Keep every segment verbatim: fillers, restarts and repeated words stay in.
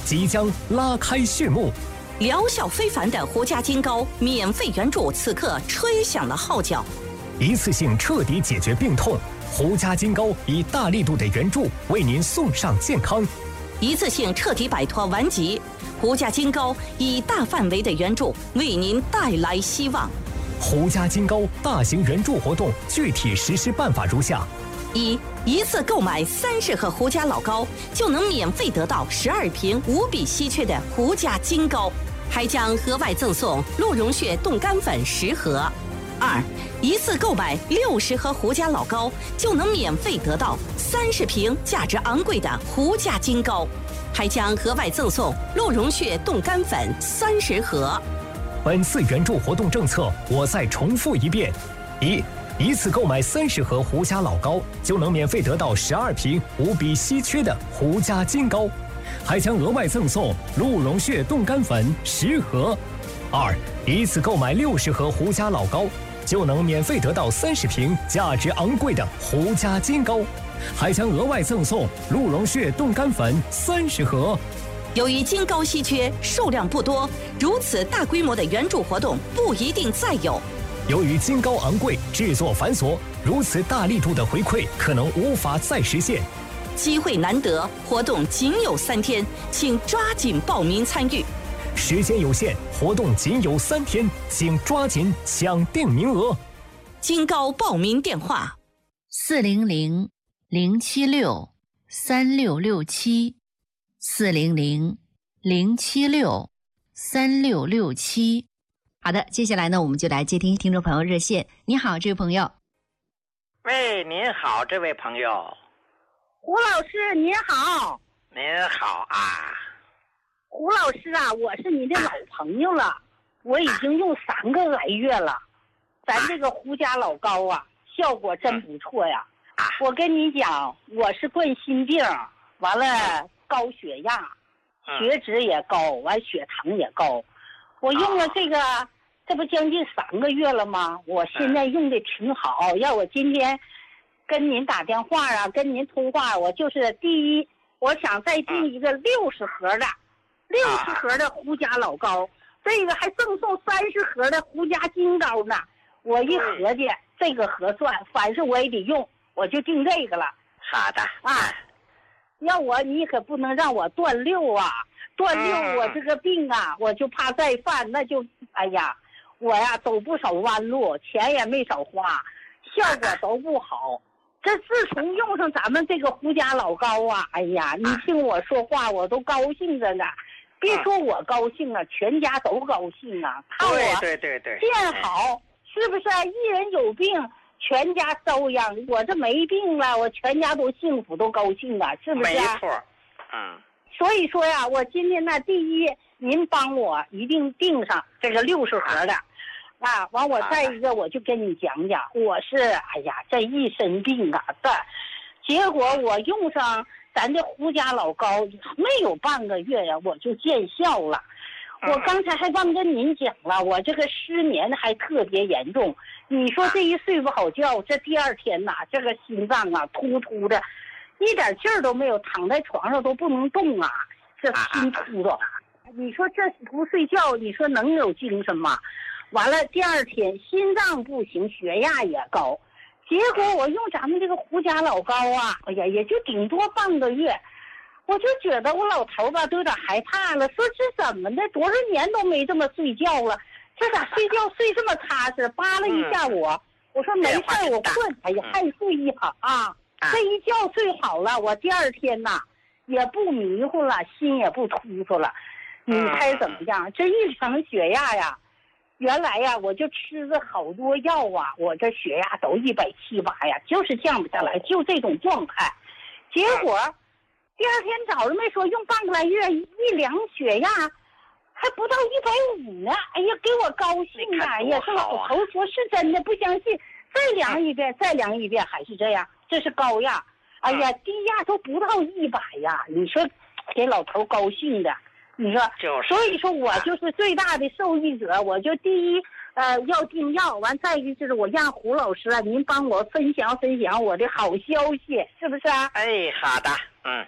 即将拉开序幕。 疗效非凡的胡家金膏免费援助此刻吹响了号角， 一次性彻底解决病痛，胡家金膏以大力度的援助为您送上健康。 一次性彻底摆脱顽疾，胡家金膏以大范围的援助为您带来希望。 胡家金膏大型援助活动具体实施办法如下： 一、一次购买三十盒胡家老膏，就能免费得到十二瓶无比稀缺的胡家金膏，还将额外赠送鹿茸血冻干粉十盒。二、一次购买六十盒胡家老膏，就能免费得到三十瓶价值昂贵的胡家金膏，还将额外赠送鹿茸血冻干粉三十盒。 本次援助活动政策，我再重复一遍：一、一次购买三十盒胡家老膏，就能免费得到十二瓶无比稀缺的胡家金膏，还将额外赠送鹿茸血冻干粉十盒。二、一次购买六十盒胡家老膏，就能免费得到三十瓶价值昂贵的胡家金膏，还将额外赠送鹿茸血冻干粉三十盒。 由于金膏稀缺，数量不多，如此大规模的援助活动不一定再有。 由于金膏昂贵，制作繁琐，如此大力度的回馈可能无法再实现。 机会难得，活动仅有三天，请抓紧报名参与。 时间有限，活动仅有三天，请抓紧抢定名额。 金膏报名电话： 四零零零七六三六六七，四零零零七六三六六七。好的，接下来呢，我们就来接听听众朋友热线。你好，这位朋友。 喂，您好，这位朋友。 胡老师您好。 您好啊。 胡老师啊，我是你的老朋友了，我已经用三个来月了。咱这个胡家老膏啊，效果真不错呀。我跟你讲，我是冠心病，完了高血压，血脂也高，完血糖也高。我用了这个，这不将近三个月了吗？我现在用的挺好。要我今天跟您打电话啊，跟您通话，我就是第一，我想再订一个六十盒的。六十盒的胡家老膏，这个还赠送三十盒的胡家金膏呢。我一合计，这个合算，凡是我也得用，我就定这个了。 好的啊，要我你可不能让我断六啊！断六，我这个病啊，我就怕再犯，那就哎呀，我呀走不少弯路，钱也没少花，效果都不好。这自从用上咱们这个胡家老膏啊，哎呀，你听我说话，我都高兴着呢。别说我高兴啊，全家都高兴啊！看我对对对见好，是不是？一人有病，全家遭殃。我这没病了，我全家都幸福，都高兴啊，是不是？ 没错，嗯。 所以说呀，我今天呢，第一，您帮我一定订上这个六十盒的，啊，完我再一个，我就跟你讲讲，我是哎呀，这一身病啊的，结果我用上。咱这胡家老膏没有半个月呀，我就见效了。我刚才还忘跟您讲了，我这个失眠还特别严重。你说这一睡不好觉，这第二天呐，这个心脏啊突突的，一点劲儿都没有，躺在床上都不能动啊，这心突的。你说这不睡觉，你说能有精神吗？完了第二天心脏不行，血压也高。结果我用咱们这个胡家老膏啊，哎呀，也就顶多半个月，我就觉得我老头吧都有点害怕了，说这怎么的，多少年都没这么睡觉了，这咋睡觉睡这么踏实？扒拉一下我，嗯、我说没事，我困，哎呀，还睡一会儿啊，这一觉睡好了，我第二天呐也不迷糊了，心也不突突了，你猜怎么样？这一场血压呀。原来呀，我就吃了好多药啊，我这血压都一百七八呀，就是降不下来，就这种状态。结果第二天早上没说用半个来月，一量血压还不到一百五呢。哎呀，给我高兴啊！哎呀，这老头说是真的，不相信，再量一遍，再量一遍，还是这样，这是高压。哎呀，低压都不到一百呀！你说给老头高兴的。你说，所以说我就是最大的受益者。我就第一，呃，要订药，完再一个就是我让胡老师啊，您帮我分享分享我的好消息，是不是啊？ 哎，好的，嗯。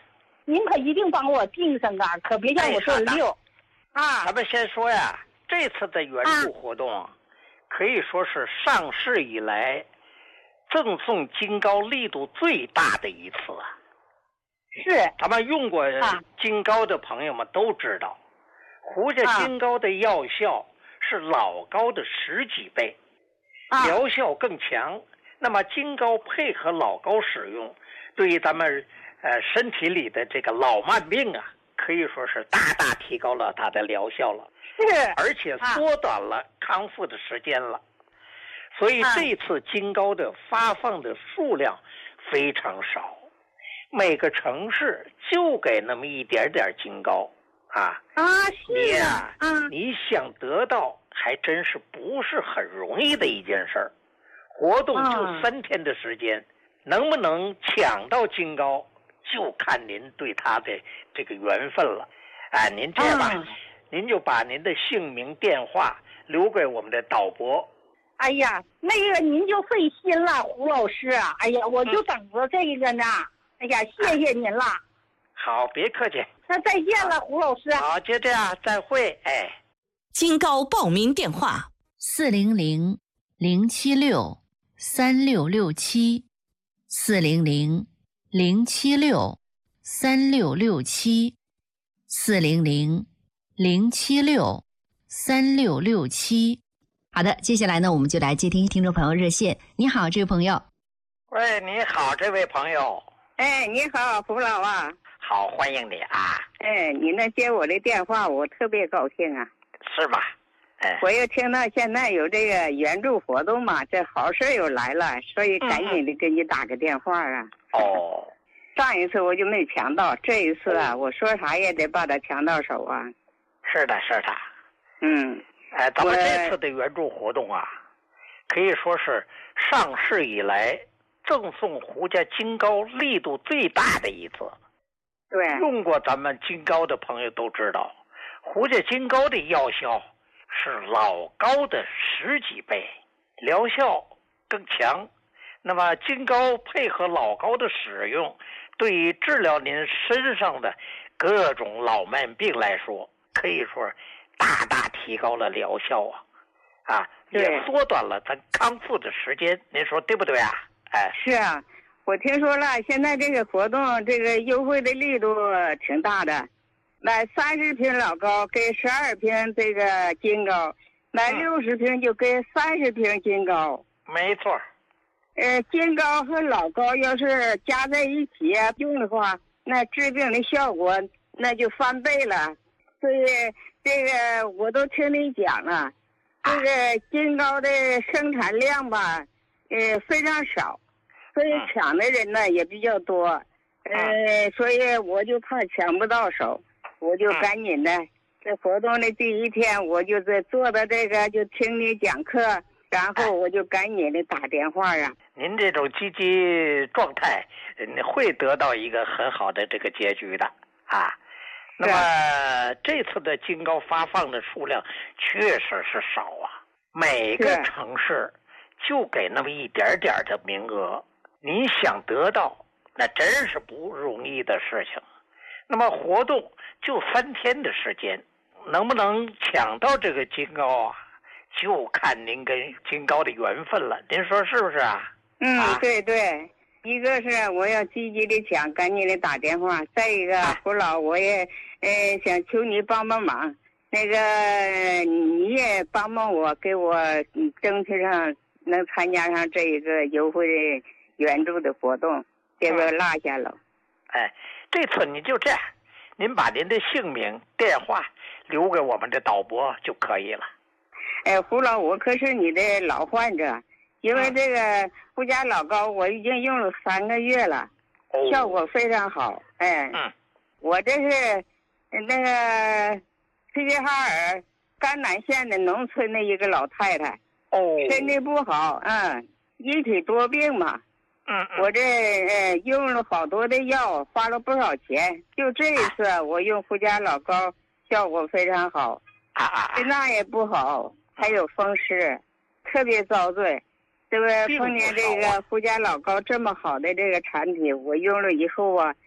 您可一定帮我定上啊，可别让我做六。啊， 咱们先说呀，这次的援助活动、啊、可以说是上市以来赠送金膏力度最大的一次啊。 是， 咱们用过金膏的朋友们都知道，胡家金膏的药效是老膏的十几倍，啊、疗效更强。那么金膏配合老膏使用，对于咱们呃身体里的这个老慢病啊，可以说是大大提高了它的疗效了， 是， 而且缩短了康复的时间了。所以这次金膏的发放的数量非常少，每个城市就给那么一点点金膏啊。 啊，是你呀、啊，啊，你想得到还真是不是很容易的一件事儿。活动就三天的时间，啊、能不能抢到金膏，就看您对他的这个缘分了。哎，您这样吧，啊、您就把您的姓名、电话留给我们的导播。 哎呀，那个您就费心了，胡老师啊！哎呀，我就等着这个呢。嗯、哎呀，谢谢您了。 好，别客气。 那再见了，胡老师。 好，就这样，再会。哎， 金膏报名电话： 四零零零七六三六六七，四零零零七六三六六七，四零零零七六三六六七。好的，接下来呢，我们就来接听听众朋友热线。你好，这位朋友。 喂，你好，这位朋友。 哎，你好，胡老啊。 好，欢迎你啊。 哎，你能接我的电话，我特别高兴啊。 是吧？哎， 我又听到现在有这个援助活动嘛，这好事又来了，所以赶紧的给你打个电话啊。 哦。 上一次我就没抢到，这一次啊，我说啥也得把它抢到手啊。 是的，是的。 嗯。 哎，咱们这次的援助活动啊，可以说是上市以来赠送胡家金膏力度最大的一次。 对， 用过咱们金膏的朋友都知道，胡家金膏的药效是老膏的十几倍，疗效更强。那么金膏配合老膏的使用，对于治疗您身上的各种老慢病来说，可以说大大提高了疗效啊，啊，也缩短了咱康复的时间，您说对不对啊？哎， 是啊，我听说了，现在这个活动这个优惠的力度挺大的，买三十瓶老膏给十二瓶这个金膏，买六十瓶就给三十瓶金膏。 没错。 呃，金膏和老膏要是加在一起用的话，那治病的效果那就翻倍了。所以这个我都听你讲了，这个金膏的生产量吧，呃，非常少，所以抢的人呢也比较多，呃，所以我就怕抢不到手，我就赶紧的，这活动的第一天，我就在坐到这个就听你讲课，然后我就赶紧的打电话啊。 您这种积极状态，你会得到一个很好的这个结局的啊。那么这次的金膏发放的数量确实是少啊，每个城市就给那么一点点的名额，你想得到那真是不容易的事情。那么活动就三天的时间，能不能抢到这个金膏啊，就看您跟金膏的缘分了，您说是不是啊？ 嗯，啊、对对，一个是我要积极的抢，赶紧的打电话；再一个，胡老我也呃想求你帮帮忙，那个你也帮帮我，给我争取上能参加上这一个优惠的援助的活动，别给我落下了。 哎，这次你就这样，您把您的姓名、电话留给我们的导播就可以了。 哎，胡老，我可是你的老患者。因为这个胡家老膏我已经用了三个月了，哦、效果非常好。哎， 嗯， 我这是那个齐齐哈尔甘南县的农村的一个老太太， 哦， 身体不好，嗯，一体多病嘛， 嗯, 嗯， 我这呃用了好多的药，花了不少钱，就这一次、啊、我用胡家老膏效果非常好， 啊啊， 心脏也不好，还有风湿，特别遭罪。这个碰见这个胡家老膏这么好的这个产品，我用了以后啊，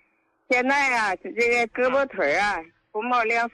现在啊，这个胳膊腿啊，不冒凉